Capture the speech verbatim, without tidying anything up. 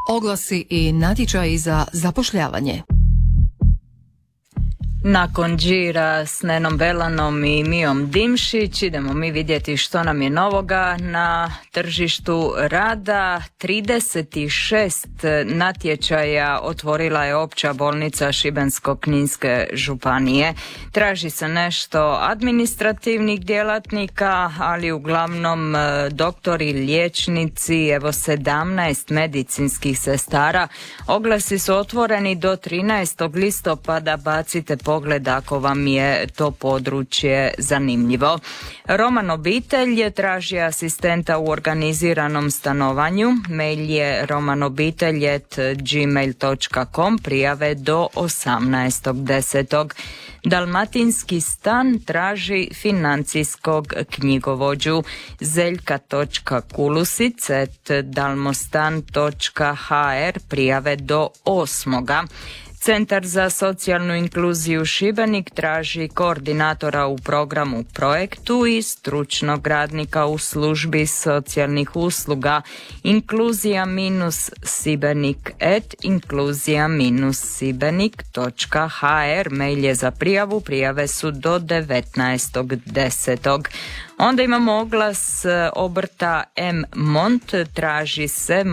Oglasi i natječaji za zapošljavanje. Nakon Đira s Nenom Belanom i Mijom Dimšić idemo mi vidjeti što nam je novoga na tržištu rada. trideset šest natječaja otvorila je Opća bolnica Šibensko-kninske županije. Traži se nešto administrativnih djelatnika, ali uglavnom doktori, liječnici, evo sedamnaest medicinskih sestara. Oglasi su otvoreni do trinaestog listopada, bacite pogled ako vam je to područje zanimljivo. Roman Obitelj traži asistenta u organiziranom stanovanju. Mail je romanobitelj at gmail dot com, prijave do osamnaestog desetog Dalmatinski stan traži financijskog knjigovođu. Zeljka.kulusic at dalmostan dot h r, prijave do osmoga Centar za socijalnu inkluziju Šibenik traži koordinatora u programu projektu i stručnog radnika u službi socijalnih usluga. Inkluzija minus Sibenik at inkluzija minus sibenik dot h r. Mail je za prijavu, prijave su do devetnaestog desetog Onda imamo oglas obrta M. Mont, traži se